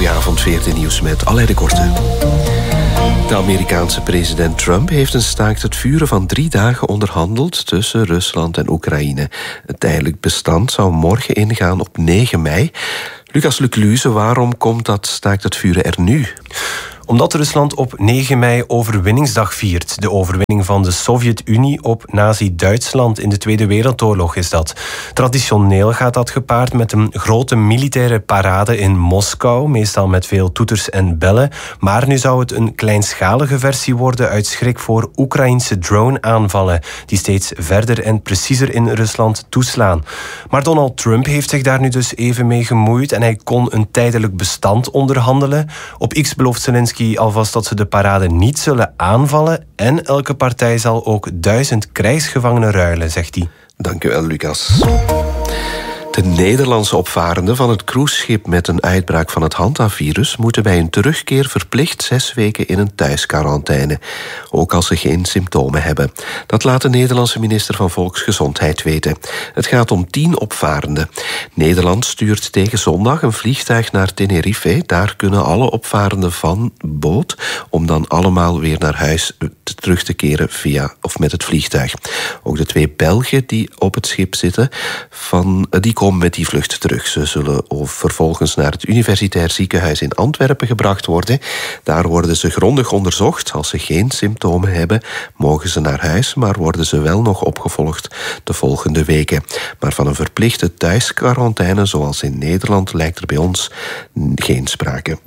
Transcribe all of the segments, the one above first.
Goedenavond, 14 Nieuws met Alain de Korte. De Amerikaanse president Trump heeft een staakt het vuren van 3 dagen onderhandeld tussen Rusland en Oekraïne. Het tijdelijk bestand zou morgen ingaan op 9 mei. Lucas Lecluze, waarom komt dat staakt het vuren er nu? Omdat Rusland op 9 mei overwinningsdag viert. De overwinning van de Sovjet-Unie op Nazi-Duitsland in de Tweede Wereldoorlog is dat. Traditioneel gaat dat gepaard met een grote militaire parade in Moskou, meestal met veel toeters en bellen. Maar nu zou het een kleinschalige versie worden uit schrik voor Oekraïnse drone-aanvallen, die steeds verder en preciezer in Rusland toeslaan. Maar Donald Trump heeft zich daar nu dus even mee gemoeid en hij kon een tijdelijk bestand onderhandelen. Op X belooft Zelensky alvast dat ze de parade niet zullen aanvallen en elke partij zal ook 1000 krijgsgevangenen ruilen, zegt hij. Dank u wel, Lucas. De Nederlandse opvarenden van het cruiseschip met een uitbraak van het Hanta-virus moeten bij een terugkeer verplicht 6 weken in een thuisquarantaine, ook als ze geen symptomen hebben. Dat laat de Nederlandse minister van Volksgezondheid weten. Het gaat om 10 opvarenden. Nederland stuurt tegen zondag een vliegtuig naar Tenerife. Daar kunnen alle opvarenden van boord om dan allemaal weer naar huis terug te keren via of met het vliegtuig. Ook de 2 Belgen die op het schip zitten, die komen met die vlucht terug. Ze zullen vervolgens naar het Universitair Ziekenhuis in Antwerpen gebracht worden. Daar worden ze grondig onderzocht. Als ze geen symptomen hebben, mogen ze naar huis, maar worden ze wel nog opgevolgd de volgende weken. Maar van een verplichte thuisquarantaine, zoals in Nederland, lijkt er bij ons geen sprake.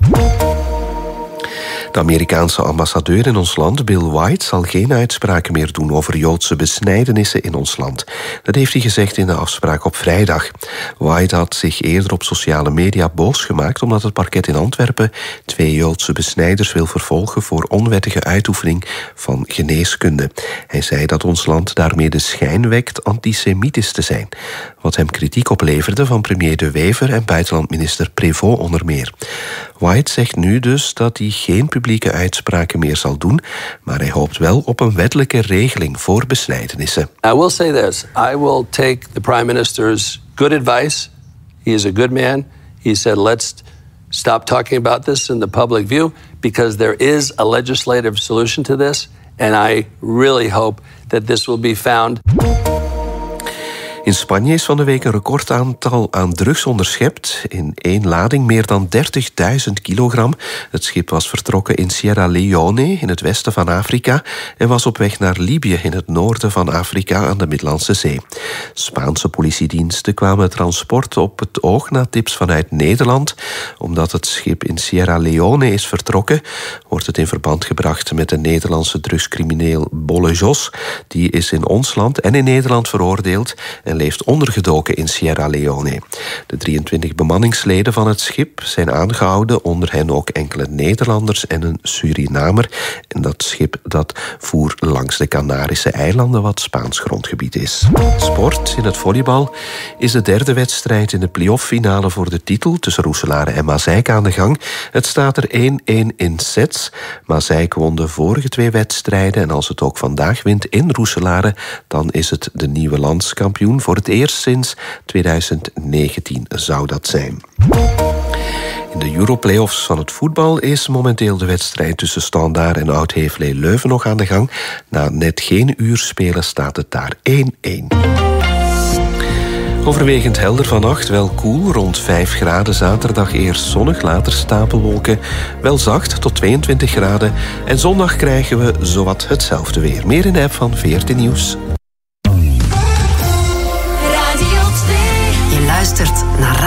De Amerikaanse ambassadeur in ons land, Bill White, zal geen uitspraken meer doen over Joodse besnijdenissen in ons land. Dat heeft hij gezegd in de afspraak op vrijdag. White had zich eerder op sociale media boos gemaakt omdat het parket in Antwerpen 2 Joodse besnijders wil vervolgen voor onwettige uitoefening van geneeskunde. Hij zei dat ons land daarmee de schijn wekt antisemitisch te zijn, wat hem kritiek opleverde van premier De Wever en buitenlandminister Prévost onder meer. White zegt nu dus dat hij geen publieke uitspraken meer zal doen, maar hij hoopt wel op een wettelijke regeling voor besnijdenissen. I will say this. I will take the Prime Minister's good advice. He is a good man. He said, let's stop talking about this in the public view because there is a legislative solution to this. And I really hope that this will be found. In Spanje is van de week een recordaantal aan drugs onderschept. In 1 lading meer dan 30.000 kilogram. Het schip was vertrokken in Sierra Leone in het westen van Afrika en was op weg naar Libië in het noorden van Afrika aan de Middellandse Zee. Spaanse politiediensten kwamen het transport op het oog na tips vanuit Nederland. Omdat het schip in Sierra Leone is vertrokken, wordt het in verband gebracht met de Nederlandse drugscrimineel Bolle Jos. Die is in ons land en in Nederland veroordeeld en leeft ondergedoken in Sierra Leone. De 23 bemanningsleden van het schip zijn aangehouden, onder hen ook enkele Nederlanders en een Surinamer. En dat schip dat voer langs de Canarische eilanden, wat Spaans grondgebied is. Sport. In het volleybal is de 3e wedstrijd in de play-off-finale voor de titel tussen Roeselare en Mazeik aan de gang. Het staat er 1-1 in sets. Mazeik won de vorige 2 wedstrijden en als het ook vandaag wint in Roeselare, dan is het de nieuwe landskampioen. Voor het eerst sinds 2019 zou dat zijn. In de Europlayoffs van het voetbal is momenteel de wedstrijd tussen Standaard en Oud-Heverlee Leuven nog aan de gang. Na net geen uur spelen staat het daar 1-1. Overwegend helder vannacht, wel koel, rond 5 graden. Zaterdag eerst zonnig, later stapelwolken. Wel zacht, tot 22 graden. En zondag krijgen we zowat hetzelfde weer. Meer in de app van 14 Nieuws. Je luistert naar